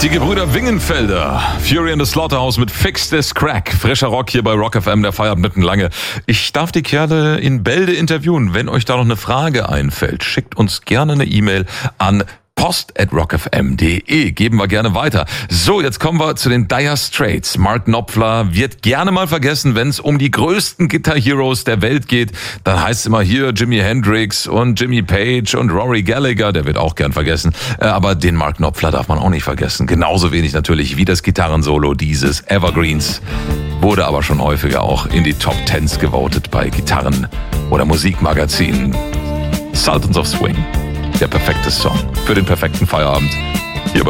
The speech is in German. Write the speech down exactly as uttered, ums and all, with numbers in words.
Die Gebrüder Wingenfelder, Fury and the Slaughterhouse mit Fix This Crack. Frischer Rock hier bei Rock F M, der Feierabend mitten lange. Ich darf die Kerle in Bälde interviewen. Wenn euch da noch eine Frage einfällt, schickt uns gerne eine E-Mail an post at rock f m punkt d e. Geben wir gerne weiter. So, jetzt kommen wir zu den Dire Straits. Mark Knopfler wird gerne mal vergessen, wenn es um die größten Guitar Heroes der Welt geht. Dann heißt es immer hier Jimi Hendrix und Jimmy Page und Rory Gallagher. Der wird auch gern vergessen. Aber den Mark Knopfler darf man auch nicht vergessen. Genauso wenig natürlich wie das Gitarrensolo dieses Evergreens. Wurde aber schon häufiger auch in die Top Tens gewotet bei Gitarren- oder Musikmagazinen. Sultans of Swing. Der perfekte Song für den perfekten Feierabend.